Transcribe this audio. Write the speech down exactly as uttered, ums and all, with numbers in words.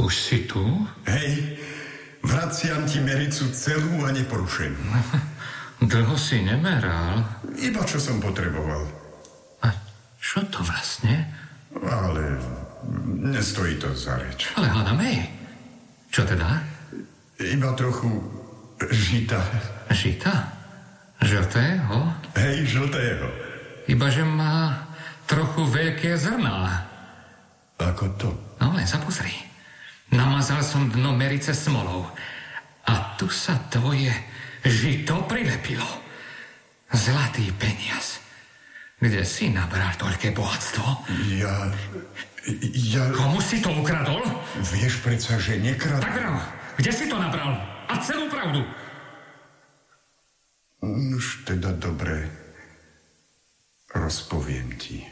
Už si tu? Hej, vraciam ti mericu celú a neporušenú. Dlho si nemeral. Iba čo som potreboval. A čo to vlastne? Ale nestojí to za reč. Ale hľadáme. Čo teda? Iba trochu žita. Žita? Žltého? Hej, žltého. Iba, že má trochu veľké zrná. Ako to? No len sa pozri. Namazal som dno merice smolou. A tu sa tvoje žito prilepilo. Zlatý peniaz. Kde si nabral toľké bohatstvo? Ja... Ja... Komu si to ukradol? Vieš predsa, že nekradol. Tak vrám, kde si to nabral? A celú pravdu. Už teda dobre. Rozpoviem ti.